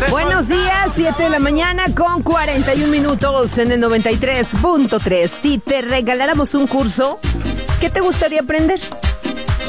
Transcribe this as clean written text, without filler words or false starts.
eso. Buenos días, 7 de la mañana con 41 minutos en el 93.3. Si te regaláramos un curso, ¿qué te gustaría aprender?